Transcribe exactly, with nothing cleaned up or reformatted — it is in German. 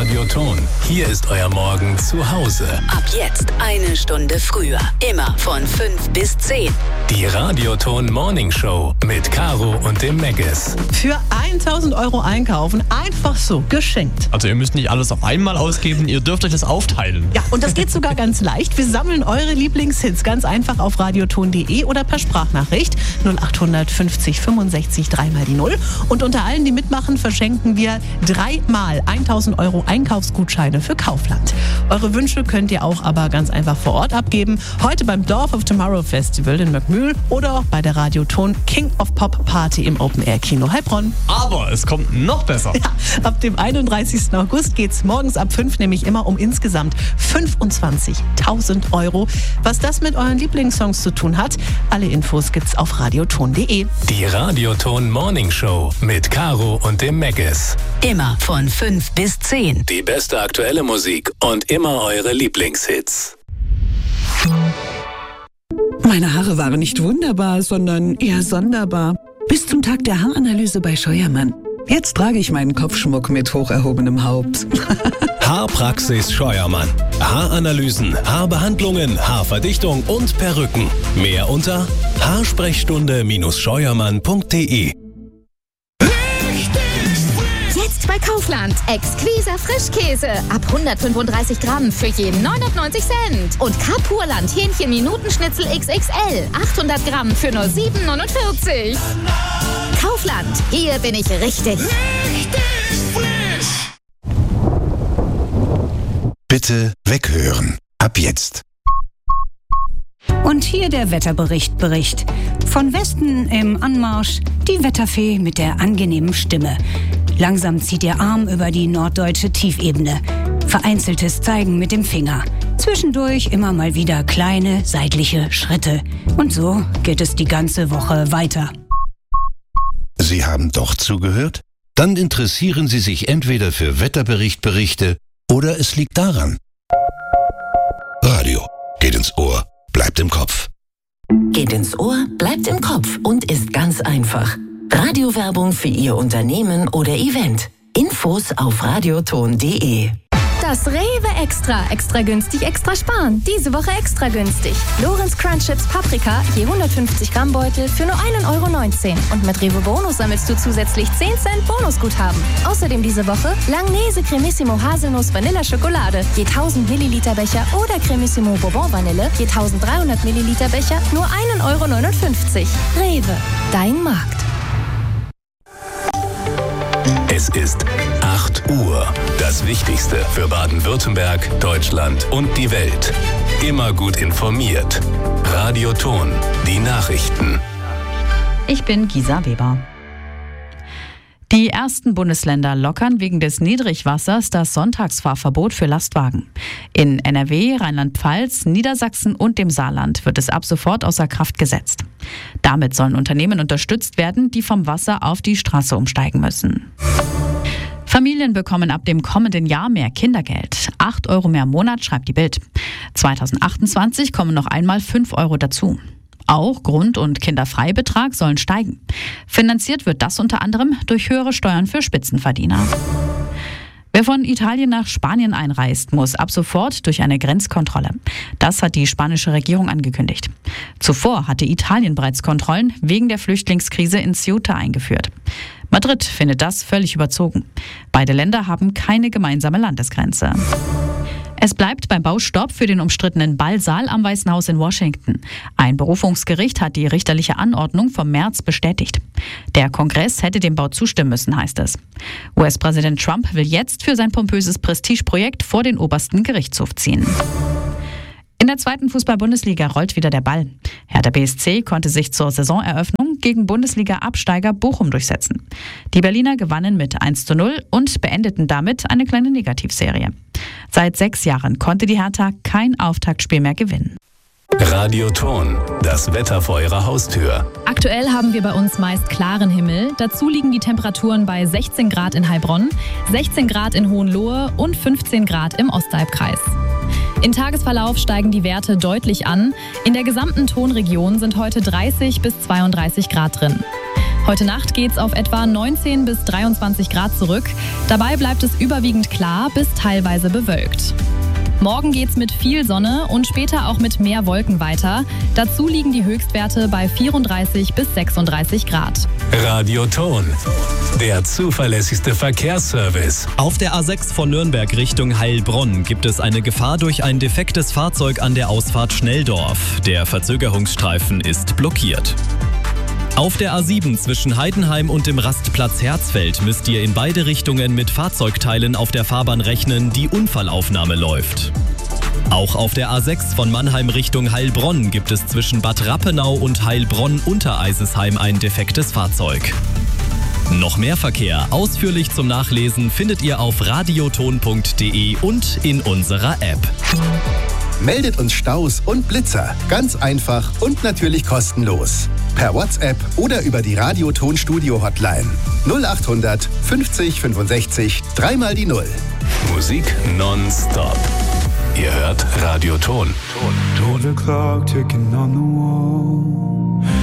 Radioton. Hier ist euer Morgen zu Hause. Ab jetzt eine Stunde früher. Immer von fünf bis zehn. Die Radioton Morning Show mit Caro und dem Megges. Für tausend Euro einkaufen, einfach so, geschenkt. Also ihr müsst nicht alles auf einmal ausgeben, ihr dürft euch das aufteilen. Ja, und das geht sogar ganz leicht. Wir sammeln eure Lieblingshits ganz einfach auf radioton punkt de oder per Sprachnachricht null acht fünfzig fünfundsechzig drei mal die null. Und unter allen, die mitmachen, verschenken wir dreimal tausend Euro Einkaufsgutscheine für Kaufland. Eure Wünsche könnt ihr auch aber ganz einfach vor Ort abgeben. Heute beim Dorf of Tomorrow Festival in Möckmühl oder auch bei der Radioton King of Pop Party im Open Air Kino Heilbronn. Aber es kommt noch besser. Ja, ab dem einunddreißigsten August geht's morgens ab fünf nämlich immer um insgesamt fünfundzwanzigtausend Euro. Was das mit euren Lieblingssongs zu tun hat, alle Infos gibt's auf radioton punkt de. Die Radioton Morning Show mit Caro und dem Megges. Immer von fünf bis zehn. Die beste aktuelle Musik und immer eure Lieblingshits. Meine Haare waren nicht wunderbar, sondern eher sonderbar. Bis zum Tag der Haaranalyse bei Scheuermann. Jetzt trage ich meinen Kopfschmuck mit hoch erhobenem Haupt. Haarpraxis Scheuermann. Haaranalysen, Haarbehandlungen, Haarverdichtung und Perücken. Mehr unter haarsprechstunde scheuermann punkt de. Jetzt bei Kaufland. Exquisa Frischkäse. Ab hundertfünfunddreißig Gramm für jeden neunundneunzig Cent. Und Kapurland Hähnchen Minutenschnitzel X X L. achthundert Gramm für nur sieben neunundvierzig. Kaufland. Hier bin ich richtig. Richtig frisch. Bitte weghören. Ab jetzt. Und hier der Wetterbericht Bericht. Von Westen im Anmarsch die Wetterfee mit der angenehmen Stimme. Langsam zieht ihr Arm über die norddeutsche Tiefebene. Vereinzeltes Zeigen mit dem Finger. Zwischendurch immer mal wieder kleine seitliche Schritte. Und so geht es die ganze Woche weiter. Sie haben doch zugehört? Dann interessieren Sie sich entweder für Wetterberichtberichte oder es liegt daran. Radio geht ins Ohr, bleibt im Kopf. Geht ins Ohr, bleibt im Kopf und ist ganz einfach. Radiowerbung für Ihr Unternehmen oder Event. Infos auf radioton punkt de. Das Rewe Extra. Extra günstig, extra sparen. Diese Woche extra günstig. Lorenz Crunch Chips Paprika, je hundertfünfzig Gramm Beutel für nur ein Euro neunzehn. Und mit Rewe Bonus sammelst du zusätzlich zehn Cent Bonusguthaben. Außerdem diese Woche Langnese Cremissimo Haselnuss Vanilla Schokolade, je tausend Milliliter Becher oder Cremissimo Bourbon Vanille, je eintausenddreihundert Milliliter Becher, nur ein Euro neunundfünfzig. Rewe, dein Markt. Es ist acht Uhr. Das Wichtigste für Baden-Württemberg, Deutschland und die Welt. Immer gut informiert. Radioton. Die Nachrichten. Ich bin Gisa Weber. Die ersten Bundesländer lockern wegen des Niedrigwassers das Sonntagsfahrverbot für Lastwagen. In N R W, Rheinland-Pfalz, Niedersachsen und dem Saarland wird es ab sofort außer Kraft gesetzt. Damit sollen Unternehmen unterstützt werden, die vom Wasser auf die Straße umsteigen müssen. Familien bekommen ab dem kommenden Jahr mehr Kindergeld. acht Euro mehr im Monat, schreibt die Bild. zweitausendachtundzwanzig kommen noch einmal fünf Euro dazu. Auch Grund- und Kinderfreibetrag sollen steigen. Finanziert wird das unter anderem durch höhere Steuern für Spitzenverdiener. Wer von Italien nach Spanien einreist, muss ab sofort durch eine Grenzkontrolle. Das hat die spanische Regierung angekündigt. Zuvor hatte Italien bereits Kontrollen wegen der Flüchtlingskrise in Ceuta eingeführt. Madrid findet das völlig überzogen. Beide Länder haben keine gemeinsame Landesgrenze. Es bleibt beim Baustopp für den umstrittenen Ballsaal am Weißen Haus in Washington. Ein Berufungsgericht hat die richterliche Anordnung vom März bestätigt. Der Kongress hätte dem Bau zustimmen müssen, heißt es. U S-Präsident Trump will jetzt für sein pompöses Prestigeprojekt vor den obersten Gerichtshof ziehen. In der zweiten Fußball-Bundesliga rollt wieder der Ball. Hertha B S C konnte sich zur Saisoneröffnung gegen Bundesliga-Absteiger Bochum durchsetzen. Die Berliner gewannen mit eins zu null und beendeten damit eine kleine Negativserie. Seit sechs Jahren konnte die Hertha kein Auftaktspiel mehr gewinnen. Radioton. Das Wetter vor Ihrer Haustür. Aktuell haben wir bei uns meist klaren Himmel. Dazu liegen die Temperaturen bei sechzehn Grad in Heilbronn, sechzehn Grad in Hohenlohe und fünfzehn Grad im Ostalbkreis. Im Tagesverlauf steigen die Werte deutlich an. In der gesamten Tonregion sind heute dreißig bis zweiunddreißig Grad drin. Heute Nacht geht's auf etwa neunzehn bis dreiundzwanzig Grad zurück. Dabei bleibt es überwiegend klar bis teilweise bewölkt. Morgen geht's mit viel Sonne und später auch mit mehr Wolken weiter. Dazu liegen die Höchstwerte bei vierunddreißig bis sechsunddreißig Grad. Radioton, der zuverlässigste Verkehrsservice. Auf der A sechs von Nürnberg Richtung Heilbronn gibt es eine Gefahr durch ein defektes Fahrzeug an der Ausfahrt Schnelldorf. Der Verzögerungsstreifen ist blockiert. Auf der A sieben zwischen Heidenheim und dem Rastplatz Herzfeld müsst ihr in beide Richtungen mit Fahrzeugteilen auf der Fahrbahn rechnen, die Unfallaufnahme läuft. Auch auf der A sechs von Mannheim Richtung Heilbronn gibt es zwischen Bad Rappenau und Heilbronn-Untereisesheim ein defektes Fahrzeug. Noch mehr Verkehr ausführlich zum Nachlesen findet ihr auf radioton punkt de und in unserer App. Meldet uns Staus und Blitzer. Ganz einfach und natürlich kostenlos. Per WhatsApp oder über die Radioton Studio Hotline. null acht hundert fünfzig fünfundsechzig dreimal die Null. Musik nonstop. Ihr hört Radioton. The clock ticking on the wall.